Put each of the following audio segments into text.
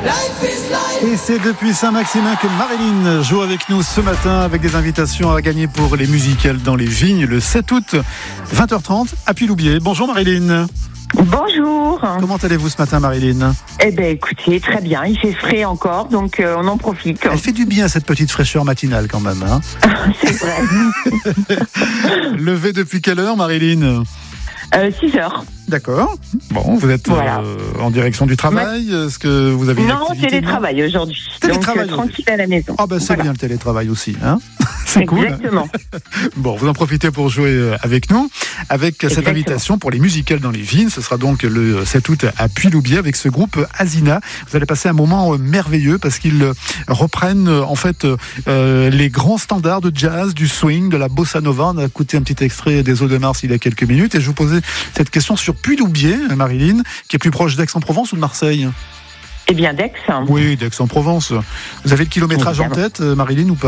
Et c'est depuis Saint-Maximin que Marilyn joue avec nous ce matin avec des invitations à gagner pour les musicales dans les vignes le 7 août, 20h30 à Puy-Loubier. Bonjour Marilyn. Bonjour. Comment allez-vous ce matin Marilyn ? Eh bien écoutez, très bien, il fait frais encore, donc on en profite. Elle fait du bien cette petite fraîcheur matinale quand même. Hein. C'est vrai. Levé depuis quelle heure Marilyn ? 6 heures. D'accord. Bon, vous êtes Voilà. en direction du travail. Est-ce que vous avez une Non, activité ? télétravail aujourd'hui. Télétravail, Donc tranquille à la maison. Ah ben c'est Voilà. bien le télétravail aussi, hein. C'est cool. Exactement. Bon, vous en profitez pour jouer avec nous, avec cette Exactement. invitation pour les musicales dans les vignes. Ce sera donc le 7 août à Puy-Loubier avec ce groupe Asina. Vous allez passer un moment merveilleux parce qu'ils reprennent en fait les grands standards de jazz, du swing, de la bossa nova. On a écouté un petit extrait des Eaux de Mars il y a quelques minutes et je vous posais cette question sur Puy-Loubier, Marilyn, qui est plus proche d'Aix-en-Provence ou de Marseille ? Eh bien d'Aix. Oui, d'Aix-en-Provence. Vous avez le kilométrage en tête, Marilyn, ou pas ?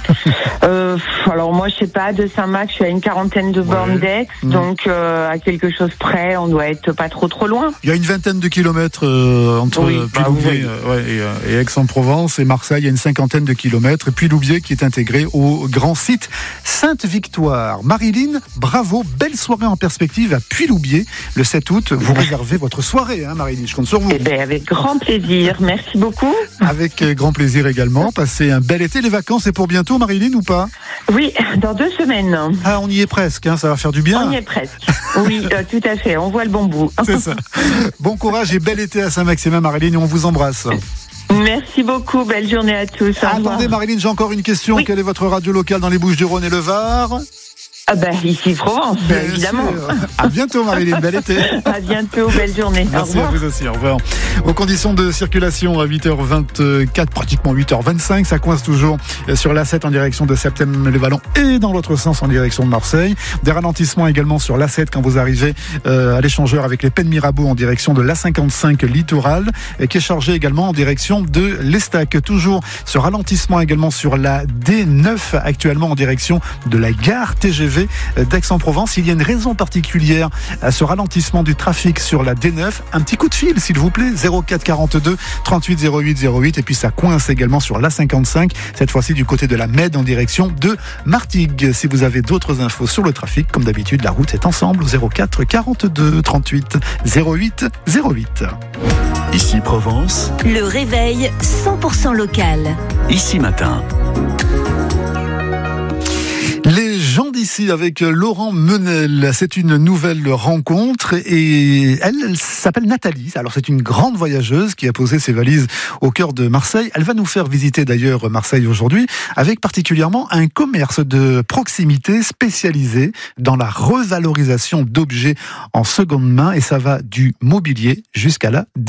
Alors moi je sais pas, de Saint-Max, je suis à une quarantaine de bornes d'Aix, donc à quelque chose près, on doit être pas trop loin. Il y a une vingtaine de kilomètres entre Puy-Loubier et Aix-en-Provence, et Marseille, il y a une cinquantaine de kilomètres, et Puy-Loubier qui est intégré au grand site Sainte-Victoire. Marilyn, bravo, belle soirée en perspective à Puy-Loubier le 7 août. Vous réservez votre soirée, hein, Marilyn, je compte sur vous. Eh bien avec grand plaisir, merci beaucoup. Avec grand plaisir également. Passez un bel été. Les vacances, c'est pour bientôt, Marilyn, ou pas ? Oui, dans 2 semaines. Ah, on y est presque, hein, ça va faire du bien. On y est presque. Oui, tout à fait, on voit le bon bout. C'est ça. Bon courage et bel été à Saint-Maximin, Marilyn, et on vous embrasse. Merci beaucoup, belle journée à tous. Au revoir. Attendez, Marilyn, j'ai encore une question. Oui. Quelle est votre radio locale dans les Bouches-du-Rhône et le Var ? Ah ben ici Provence, Bien évidemment. sûr. À bientôt, Marilyn, bel été. À bientôt, belle journée. Au Merci à revoir. vous aussi, au revoir. Aux conditions de circulation à 8h24, pratiquement 8h25, ça coince toujours sur l'A7 en direction de Septem-les-Vallons et dans l'autre sens en direction de Marseille. Des ralentissements également sur l'A7 quand vous arrivez à l'échangeur avec les Pennes Mirabeau en direction de l'A55 littoral, qui est chargé également en direction de l'Estac. Toujours ce ralentissement également sur la D9 actuellement en direction de la gare TGV d'Aix-en-Provence. Il y a une raison particulière à ce ralentissement du trafic sur la D9. Un petit coup de fil, s'il vous plaît, 04 42 38 08 08. Et puis ça coince également sur l'A55, cette fois-ci du côté de la Med en direction de Martigues. Si vous avez d'autres infos sur le trafic, comme d'habitude, la route est ensemble au 04 42 38 08 08. Ici Provence, Le réveil 100% local. ici matin. Les gens d'ici avec Laurent Menel, c'est une nouvelle rencontre et elle s'appelle Nathalie. Alors c'est une grande voyageuse qui a posé ses valises au cœur de Marseille. Elle va nous faire visiter d'ailleurs Marseille aujourd'hui avec particulièrement un commerce de proximité spécialisé dans la revalorisation d'objets en seconde main et ça va du mobilier jusqu'à la